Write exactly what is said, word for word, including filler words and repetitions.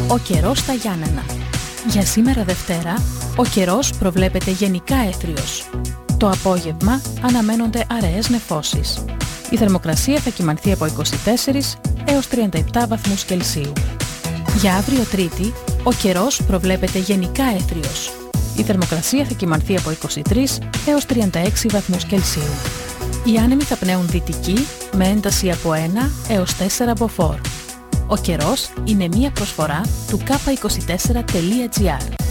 Ο καιρός στα Γιάννενα. Για σήμερα Δευτέρα, ο καιρός προβλέπεται γενικά έθριος. Το απόγευμα αναμένονται αραιές νεφώσεις. Η θερμοκρασία θα κυμανθεί από είκοσι τέσσερα έως τριάντα επτά βαθμούς Κελσίου. Για αύριο Τρίτη, ο καιρός προβλέπεται γενικά έθριος. Η θερμοκρασία θα κυμανθεί από είκοσι τρία έως τριάντα έξι βαθμούς Κελσίου. Οι άνεμοι θα πνέουν δυτική με ένταση από ένα έως τέσσερα μποφόρ. Ο καιρός είναι μία προσφορά του κάπα είκοσι τέσσερα τελεία τζι άρ.